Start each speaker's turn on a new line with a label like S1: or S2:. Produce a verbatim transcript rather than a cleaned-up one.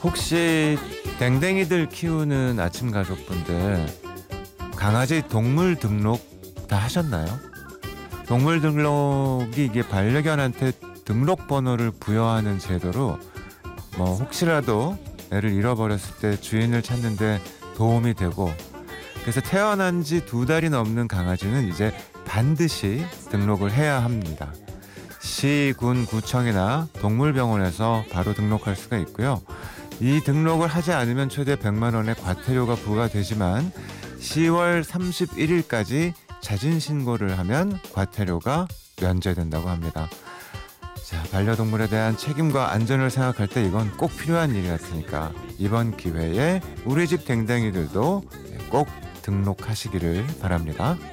S1: 혹시 댕댕이들 키우는 아침 가족분들 강아지 동물 등록 다 하셨나요? 동물 등록이 이게 반려견한테 등록 번호를 부여하는 제도로 뭐 혹시라도 애를 잃어버렸을 때 주인을 찾는데 도움이 되고, 그래서 태어난 지 두 달이 넘는 강아지는 이제 반드시 등록을 해야 합니다. 시, 군, 구청이나 동물병원에서 바로 등록할 수가 있고요. 이 등록을 하지 않으면 최대 백만 원의 과태료가 부과되지만 시월 삼십일일까지 자진 신고를 하면 과태료가 면제된다고 합니다. 자, 반려동물에 대한 책임과 안전을 생각할 때 이건 꼭 필요한 일이 같으니까 이번 기회에 우리 집 댕댕이들도 꼭 등록하시기를 바랍니다.